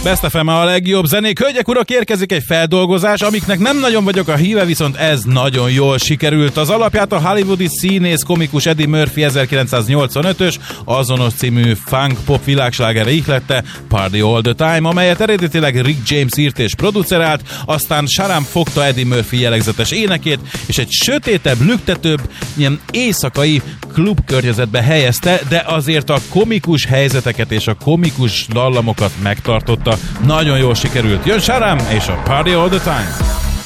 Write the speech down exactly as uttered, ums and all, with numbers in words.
Best ef em a legjobb zenék. Hölgyek, urak, érkezik egy feldolgozás, amiknek nem nagyon vagyok a híve, viszont ez nagyon jól sikerült. Az alapját a hollywoodi színész komikus Eddie Murphy ezerkilencszáznyolcvanötös azonos című funk pop világslágere ihlette, Party All The Time, amelyet eredetileg Rick James írt és producerált, aztán Sharam fogta Eddie Murphy jellegzetes énekét, és egy sötétebb, lüktetőbb, ilyen éjszakai klubkörnyezetbe helyezte, de azért a komikus helyzeteket és a komikus dallamokat megtartotta. Nagyon jól sikerült. Jön Sharam és a Party All The Time.